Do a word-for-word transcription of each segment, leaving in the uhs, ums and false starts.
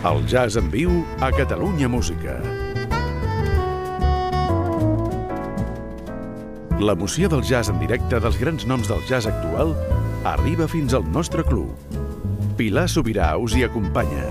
El jazz en viu a Catalunya Música. L'emoció del jazz en directe dels grans noms del jazz actual arriba fins al nostre club. Pilar Sobirà us hi acompanya.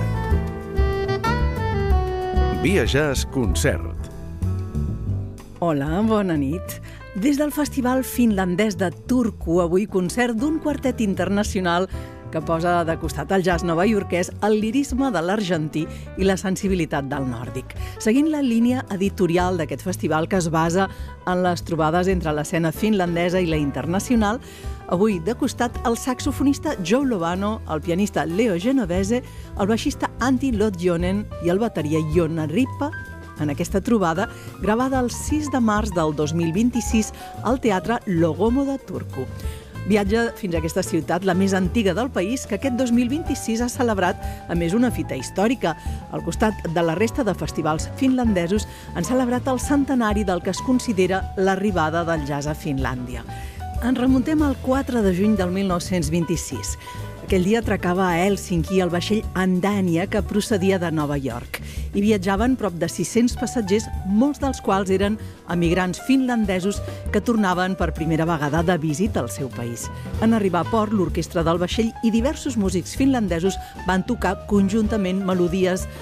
Via Jazz Concert. Hola, bona nit. Des del Festival Finlandès de Turku, avui concert d'un quartet internacional que posa de costat el jazz novaiorquès, el lirisme de l'argentí i la sensibilitat del nòrdic. Seguint la línia editorial d'aquest festival que es basa en les trobades entre l'escena finlandesa i la internacional, avui de costat el saxofonista Joe Lovano, el pianista Leo Genovese, el baixista Antti Lotjonen i el bateria Jonna Rippa, en aquesta trobada, gravada el sis de març del dos mil vint-i-sis al Teatre Logomo de Turku. Viatja fins a aquesta ciutat, la més antiga del país, que aquest dos mil vint-i-sis ha celebrat, a més, una fita històrica. Al costat de la resta de festivals finlandesos han celebrat el centenari del que es considera l'arribada del jazz a Finlàndia. Ens remuntem al quatre de juny del mil nou-cents vint-i-sis. Aquell dia atracava a Hèlsinki el vaixell Andania, que procedia de Nova York. Hi viatjaven prop de sis-cents passatgers, molts dels quals eren emigrants finlandesos que tornaven per primera vegada de visita al seu país. En arribar a port, l'orquestra del vaixell i diversos músics finlandesos van tocar conjuntament melodies